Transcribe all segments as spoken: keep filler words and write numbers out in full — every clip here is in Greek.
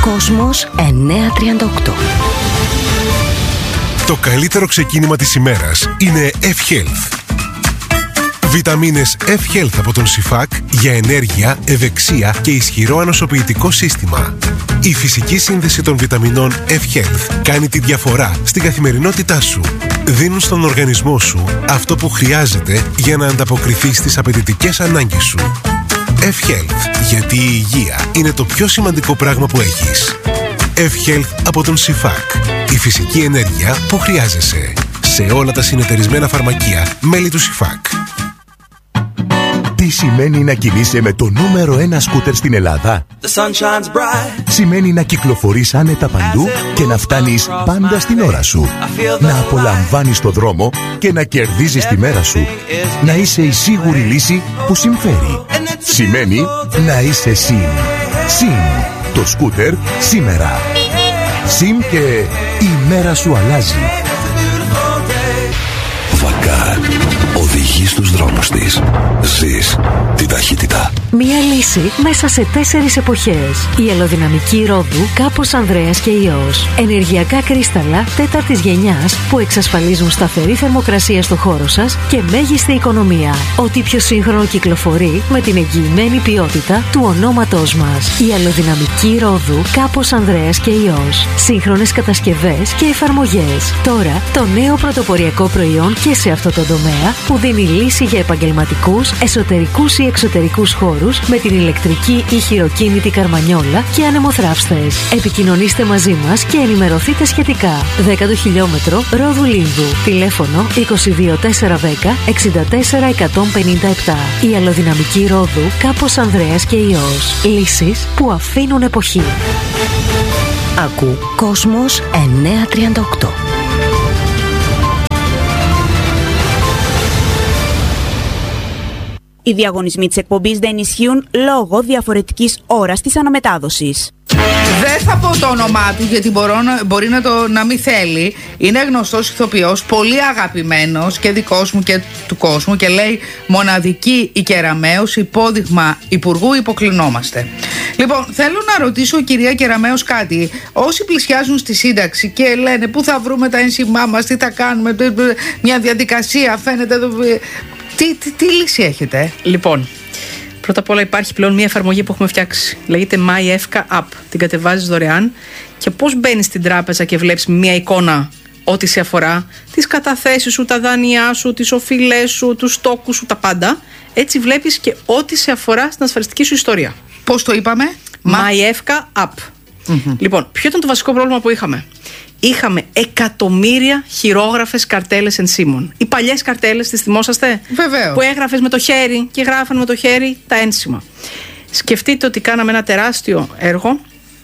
Κόσμος εννιακόσια τριάντα οκτώ. Το καλύτερο ξεκίνημα της ημέρας είναι F-Health. Βιταμίνες F-Health από τον Σιφάκ για ενέργεια, ευεξία και ισχυρό ανοσοποιητικό σύστημα. Η φυσική σύνδεση των βιταμινών F-Health κάνει τη διαφορά στην καθημερινότητά σου. Δίνουν στον οργανισμό σου αυτό που χρειάζεται για να ανταποκριθεί στις απαιτητικές ανάγκες σου. F-Health, γιατί η υγεία είναι το πιο σημαντικό πράγμα που έχεις. F-Health από τον Σιφάκ. Η φυσική ενέργεια που χρειάζεσαι. Σε όλα τα συνεταιρισμένα φαρμακεία μέλη του Σιφάκ. Τι σημαίνει να κινείσαι με το νούμερο ένα σκούτερ στην Ελλάδα? Σημαίνει να κυκλοφορείς άνετα παντού και να φτάνεις πάντα στην ώρα σου. Να απολαμβάνεις το δρόμο και να κερδίζεις τη μέρα σου. Να είσαι η σίγουρη λύση που συμφέρει. Σημαίνει να είσαι ΣΥΜ. ΣΥΜ. Το σκούτερ σήμερα. ΣΥΜ και η μέρα σου αλλάζει. Βακάρ. Οδηγεί στους δρόμους της. Ζεις την ταχύτητα. Μία λύση μέσα σε τέσσερις εποχές. Η αλλοδυναμική ρόδου Κάπος Ανδρέας και Υιός. Ενεργειακά κρίσταλα τέταρτης γενιάς που εξασφαλίζουν σταθερή θερμοκρασία στο χώρο σας και μέγιστη οικονομία. Ό,τι πιο σύγχρονο κυκλοφορεί με την εγγυημένη ποιότητα του ονόματός μας. Η αλλοδυναμική ρόδου Κάπος Ανδρέας και Υιός. Σύγχρονες κατασκευές και εφαρμογές. Τώρα το νέο πρωτοποριακό προϊόν και σε αυτό το τομέα που δίνει λύση για επαγγελματικούς, εσωτερικούς ή εξωτερικούς χώρους με την ηλεκτρική ή χειροκίνητη καρμανιόλα και ανεμοθράυστες. Επικοινωνήστε μαζί μας και ενημερωθείτε σχετικά. δέκατο χιλιόμετρο Ρόδου Λίνδου. Τηλέφωνο είκοσι δύο τετρακόσια δέκα εξήντα τέσσερα εκατόν πενήντα επτά. Η αλλοδυναμική Ρόδου Κάπος Ανδρέας και Υιός. Λύσεις που αφήνουν εποχή. Ακού Κόσμος εννιακόσια τριάντα οκτώ. Οι διαγωνισμοί της εκπομπής δεν ισχύουν λόγω διαφορετικής ώρας της αναμετάδοσης. Δεν θα πω το όνομά του γιατί μπορώ να, μπορεί να το να μην θέλει. Είναι γνωστός ηθοποιός, πολύ αγαπημένος και δικός μου και του κόσμου και λέει μοναδική η Κεραμέως, υπόδειγμα υπουργού, υποκλεινόμαστε. Λοιπόν, θέλω να ρωτήσω κυρία Κεραμέως κάτι. Όσοι πλησιάζουν στη σύνταξη και λένε πού θα βρούμε τα ένσημά μας, τι θα κάνουμε, μια διαδικασία φαίνεται εδώ. Τι, τι, τι λύση έχετε? Λοιπόν, πρώτα απ' όλα υπάρχει πλέον μια εφαρμογή που έχουμε φτιάξει. Λέγεται MyEFCA App. Την κατεβάζεις δωρεάν και πώς μπαίνεις στην τράπεζα και βλέπεις μια εικόνα ό,τι σε αφορά, τις καταθέσεις σου, τα δάνειά σου, τις οφειλές σου, τους στόκους σου, τα πάντα. Έτσι βλέπεις και ό,τι σε αφορά στην ασφαλιστική σου ιστορία. Πώς το είπαμε? MyEFCA App. Mm-hmm. Λοιπόν, ποιο ήταν το βασικό πρόβλημα που είχαμε? Είχαμε εκατομμύρια χειρόγραφες καρτέλες ενσύμων. Οι παλιές καρτέλες, τις θυμόσαστε? Βεβαίως. Που έγραφες με το χέρι και γράφαν με το χέρι τα ένσημα. Σκεφτείτε ότι κάναμε ένα τεράστιο έργο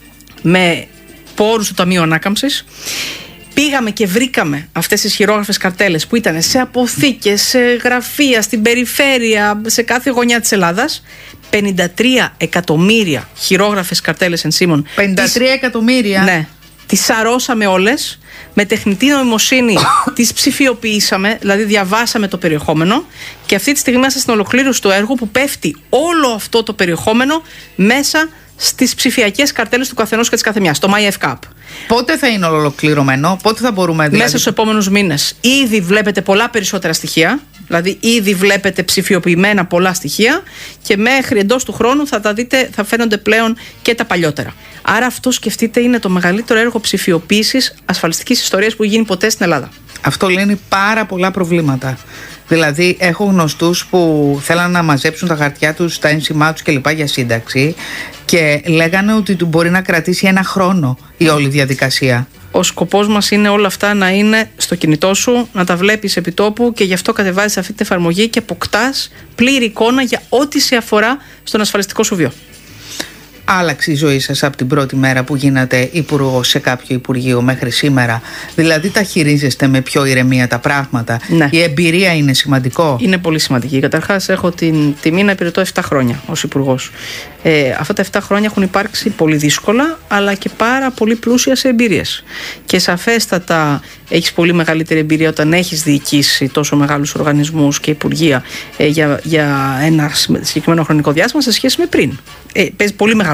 με πόρους του Ταμείου Ανάκαμψης. Πήγαμε και βρήκαμε αυτές τις χειρόγραφες καρτέλες που ήταν σε αποθήκες, σε γραφεία, στην περιφέρεια, σε κάθε γωνιά της Ελλάδας. πενήντα τρία εκατομμύρια χειρόγραφες καρτέλες ενσύμων. πενήντα τρία εκατομμύρια. Ναι. Τις σαρώσαμε όλες, με τεχνητή νοημοσύνη τις ψηφιοποιήσαμε, δηλαδή διαβάσαμε το περιεχόμενο και αυτή τη στιγμή είμαστε στην ολοκλήρωση του έργου που πέφτει όλο αυτό το περιεχόμενο μέσα στις ψηφιακές καρτέλες του καθενός και της καθεμιάς, το MyEFCA App. Πότε θα είναι ολοκληρωμένο, πότε θα μπορούμε δηλαδή? Μέσα στους επόμενους μήνες. Ήδη βλέπετε πολλά περισσότερα στοιχεία, δηλαδή ήδη βλέπετε ψηφιοποιημένα πολλά στοιχεία και μέχρι εντός του χρόνου θα τα δείτε, θα φαίνονται πλέον και τα παλιότερα. Άρα αυτό, σκεφτείτε, είναι το μεγαλύτερο έργο ψηφιοποίησης ασφαλιστικής ιστορίας που γίνει ποτέ στην Ελλάδα. Αυτό λύνει πάρα πολλά προβλήματα. Δηλαδή, έχω γνωστούς που θέλαν να μαζέψουν τα χαρτιά τους, τα ένσημά τους κλπ. Για σύνταξη και λέγανε ότι του μπορεί να κρατήσει ένα χρόνο η όλη διαδικασία. Ο σκοπός μας είναι όλα αυτά να είναι στο κινητό σου, να τα βλέπεις επί τόπου και γι' αυτό κατεβάζεις αυτή την εφαρμογή και αποκτάς πλήρη εικόνα για ό,τι σε αφορά στον ασφαλιστικό σου βίο. Άλλαξε η ζωή σας από την πρώτη μέρα που γίνατε υπουργός σε κάποιο υπουργείο μέχρι σήμερα? Δηλαδή τα χειρίζεστε με πιο ηρεμία τα πράγματα? Ναι. Η εμπειρία είναι σημαντικό? Είναι πολύ σημαντική. Καταρχάς έχω την τιμή να υπηρετώ επτά χρόνια ως υπουργός. Ε, αυτά τα επτά χρόνια έχουν υπάρξει πολύ δύσκολα αλλά και πάρα πολύ πλούσια σε εμπειρίες. Και σαφέστατα έχεις πολύ μεγαλύτερη εμπειρία όταν έχεις διοικήσει τόσο μεγάλους οργανισμούς και υπουργεία ε, για, για ένα συγκεκριμένο χρονικό διάστημα σε σχέση με πριν. Ε, παίζει πολύ μεγάλο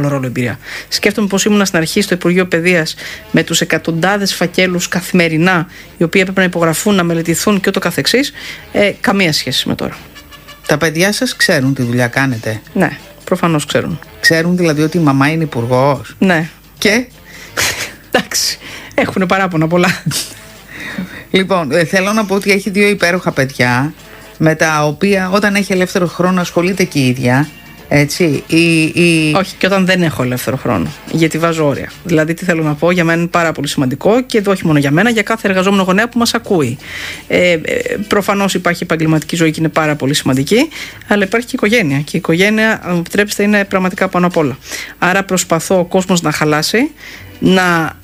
μεγάλο ρόλο εμπειρία. Σκέφτομαι πως ήμουν στην αρχή στο Υπουργείο Παιδείας με τους εκατοντάδες φακέλους καθημερινά, οι οποίοι έπρεπε να υπογραφούν, να μελετηθούν και ούτω καθεξής. Ε, καμία σχέση με τώρα. Τα παιδιά σας ξέρουν τι δουλειά κάνετε? Ναι, προφανώς ξέρουν. Ξέρουν δηλαδή ότι η μαμά είναι υπουργός? Ναι. Και? Εντάξει, έχουν παράπονα πολλά. Λοιπόν, θέλω να πω ότι έχει δύο υπέροχα παιδιά, με τα οποία όταν έχει ελεύθερο χρόνο ασχολείται και η ίδια. Έτσι, η, η... Όχι, και όταν δεν έχω ελεύθερο χρόνο. Γιατί βάζω όρια. Δηλαδή, τι θέλω να πω, για μένα είναι πάρα πολύ σημαντικό και όχι μόνο για μένα, για κάθε εργαζόμενο γονέα που μας ακούει. Ε, ε, προφανώς υπάρχει επαγγελματική ζωή και είναι πάρα πολύ σημαντική, αλλά υπάρχει και η οικογένεια. Και η οικογένεια, αν μου επιτρέψετε, είναι πραγματικά πάνω απ' όλα. Άρα, προσπαθώ ο κόσμος να χαλάσει, να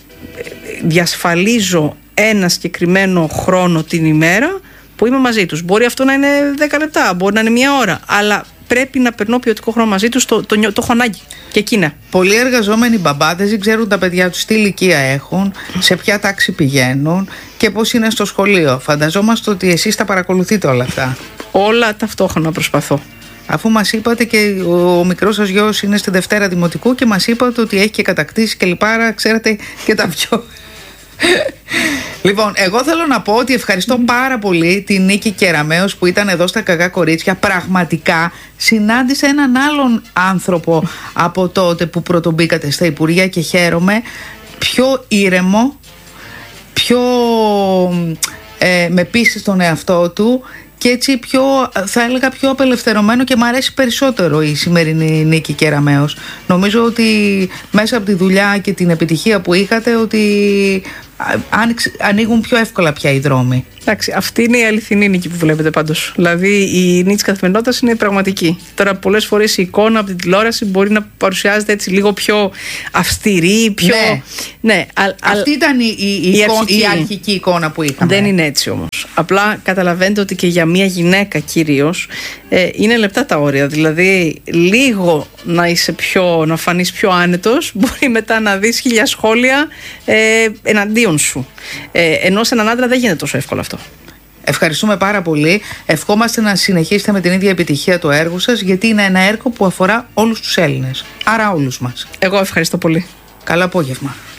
διασφαλίζω ένα συγκεκριμένο χρόνο την ημέρα που είμαι μαζί τους. Μπορεί αυτό να είναι δέκα λεπτά, μπορεί να είναι μία ώρα, αλλά πρέπει να περνώ ποιοτικό χρόνο μαζί τους, το, το, το, το έχω ανάγκη. Και εκείνα. Πολλοί εργαζόμενοι μπαμπάδες δεν ξέρουν τα παιδιά τους τι ηλικία έχουν, σε ποια τάξη πηγαίνουν και πώς είναι στο σχολείο. Φανταζόμαστε ότι εσείς τα παρακολουθείτε όλα αυτά. Όλα ταυτόχρονα προσπαθώ. Αφού μας είπατε και ο, ο μικρός σας γιος είναι στη Δευτέρα Δημοτικού και μας είπατε ότι έχει και κατακτήσει και λοιπάρα, ξέρετε και τα πιο... Λοιπόν, εγώ θέλω να πω ότι ευχαριστώ πάρα πολύ την Νίκη Κεραμέως που ήταν εδώ στα Καγά Κορίτσια. Πραγματικά συνάντησα έναν άλλον άνθρωπο από τότε που πρωτομπήκατε στα Υπουργεία και χαίρομαι. Πιο ήρεμο, πιο ε, με πίστη στον εαυτό του και έτσι πιο, θα έλεγα, πιο απελευθερωμένο και μου αρέσει περισσότερο η σημερινή Νίκη Κεραμέως. Νομίζω ότι μέσα από τη δουλειά και την επιτυχία που είχατε ότι ανοίγουν πιο εύκολα πια οι δρόμοι. Εντάξει, αυτή είναι η αληθινή Νίκη που βλέπετε πάντως. Δηλαδή η Νίκη της καθημερινότητας είναι πραγματική. Τώρα πολλές φορές η εικόνα από την τηλεόραση μπορεί να παρουσιάζεται έτσι λίγο πιο αυστηρή, πιο... Ναι, ναι α, αυτή α, ήταν η, η, η, η, αρχική. η αρχική εικόνα που είχαμε. Δεν είναι έτσι όμως. Απλά καταλαβαίνετε ότι και για μια γυναίκα κυρίως ε, είναι λεπτά τα όρια. Δηλαδή λίγο να είσαι πιο, να φανείς πιο άνετος, μπορεί μετά να δεις χίλια σχόλια ε, εναντίον σου. Ε, ενώ σε έναν άντρα δεν γίνεται τόσο εύκολο αυτό. Ευχαριστούμε πάρα πολύ. Ευχόμαστε να συνεχίσετε με την ίδια επιτυχία το έργο σας, γιατί είναι ένα έργο που αφορά όλους τους Έλληνες. Άρα όλους μας. Εγώ ευχαριστώ πολύ. Καλό απόγευμα.